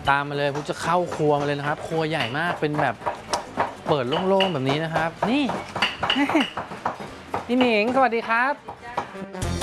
ตามมาเลยพุทธจะเข้าครัวมาเลยนะครับครัวใหญ่มากเป็นแบบเปิดโล่งๆแบบนี้นะครับนี่พี่หมิงสวัสดีครับ